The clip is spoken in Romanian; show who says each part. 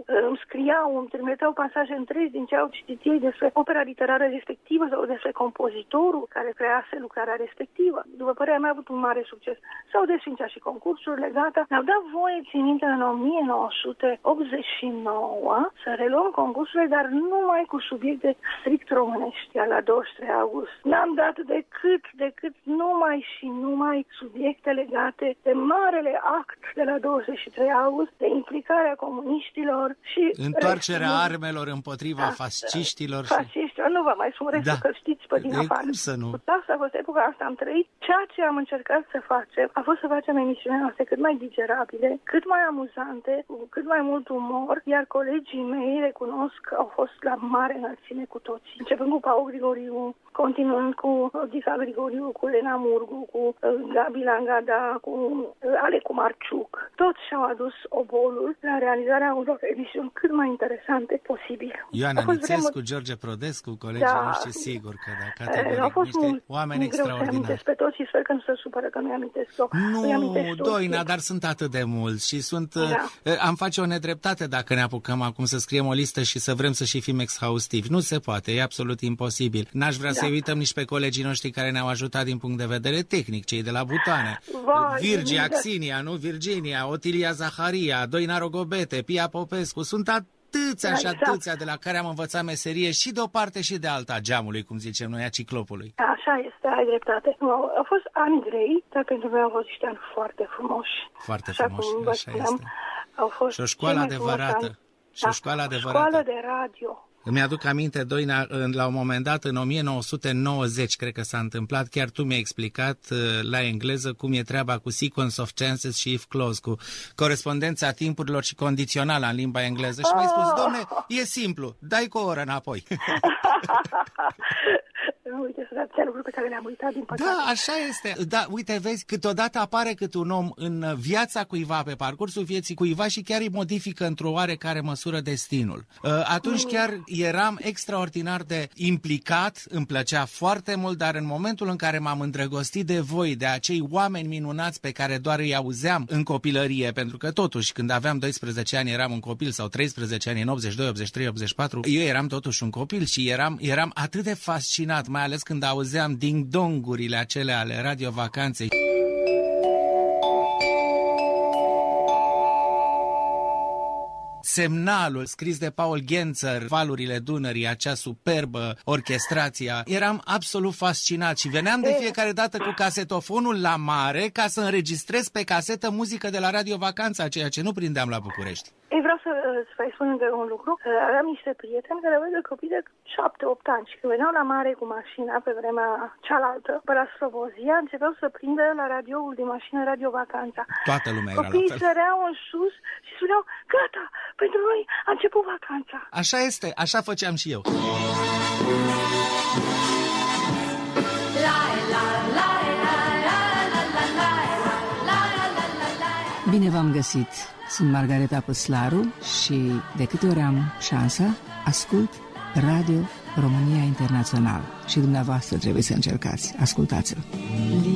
Speaker 1: îmi scriau, îmi trimiteau pasaje întregi din ce au citit ei despre opera literară respectivă sau despre compozitorul care crease lucrarea respectivă. După părerea mea, a avut un mare succes. S-au desfințat și concursurile, gata. Ne-au dat voie, țin minte, în 1989 să reluăm concursurile, dar numai cu subiecte strict românești, la 23 august. N-am dat decât numai subiecte legate de marele act de la 23 august, de implicarea comuniștilor și
Speaker 2: întoarcerea armelor împotriva fasciștilor.
Speaker 1: Fasciștilor, nu vă mai spun restul, că știți pe din afară.
Speaker 2: Cum să nu?
Speaker 1: Asta a fost epoca asta, am trăit. Ceea ce am încercat să facem a fost să facem emisiunile noastre cât mai digerabile, cât mai amuzante, cu cât mai mult umor, iar colegii mei, recunosc că au fost la mare înălțime cu toți. Începând cu Paul Grigoriu, continuând cu Dica Grigoriu, cu Lena Murgu, cu Gabi Langada, cu Alecu Marciuc. Toți și-au adus obolul la realizarea unor emisiuni cât mai interesante posibil.
Speaker 2: Ioana Nițescu, George Prodescu, colegii noștri, sigur că da, categoric, niște oameni extraordinari.
Speaker 1: Pe toți și sper că nu se supără că nu-i amintesc eu.
Speaker 2: Nu, Doina, dar sunt atât de mulți și sunt... Am face o nedreptate dacă ne apucăm acum să scriem o listă și să vrem să și fim exhaustivi. Nu se poate, e absolut imposibil. N-aș vrea să uităm nici pe colegii noștri care ne-au ajutat din punct de vedere tehnic, cei de la Butoane. Virgia Xinia, nu Virginia, Otilia Zaharia, Doina Rogobete, Pia Popescu, sunt atâția și atâția de la care am învățat meserie și de o parte și de alta geamului, cum zicem noi, a ciclopului.
Speaker 1: Așa este, ai dreptate. Au fost ani grei, dar pentru noi au fost niște ani foarte frumoși.
Speaker 2: Foarte frumoși, așa este.
Speaker 1: Au fost
Speaker 2: și o școală adevărată. Și o școală adevărată.
Speaker 1: Școală de radio.
Speaker 2: Îmi aduc aminte, Doina, la un moment dat, în 1990, cred că s-a întâmplat, chiar tu mi-ai explicat la engleză cum e treaba cu sequence of chances și if clause, cu corespondența timpurilor și condiționala în limba engleză. Și mi-ai spus, domne, e simplu, dai cu o oră înapoi.
Speaker 1: Uite, sunt atâtea lucruri pe care le-am uitat, din păcate.
Speaker 2: Da, așa este. Da, uite, vezi, câteodată apare cât un om în viața cuiva, pe parcursul vieții cuiva și chiar îi modifică într-o oarecare măsură destinul. Atunci chiar eram extraordinar de implicat, îmi plăcea foarte mult, dar în momentul în care m-am îndrăgostit de voi, de acei oameni minunați pe care doar îi auzeam în copilărie, pentru că totuși când aveam 12 ani eram un copil sau 13 ani, în 82, 83, 84, eu eram totuși un copil și eram atât de fascinat, mai ales când auzeam ding-dongurile acelea ale Radio Vacanței. Semnalul scris de Paul Genzer, Valurile Dunării, acea superbă orchestrație. Eram absolut fascinat și veneam de fiecare dată cu casetofonul la mare ca să înregistrez pe casetă muzică de la Radio Vacanța, ceea ce nu prindeam la București.
Speaker 1: Ei, vreau să-ți mai spun încă un lucru. Aveam niște prieteni care aveau de copii de 7-8 ani și când veneau la mare cu mașina pe vremea cealaltă, pe la Slobozia, începeau să prindă la radioul de mașină Radio Vacanța.
Speaker 2: Toată lumea era la fel.
Speaker 1: Copiii săreau în sus și spuneau, gata, pentru noi a început vacanța.
Speaker 2: Așa este, așa făceam și eu.
Speaker 3: Bine v-am găsit! Sunt Margareta Păslaru și de câte ori am șansa, ascult Radio România Internațional. Și dumneavoastră trebuie să încercați. Ascultați-l!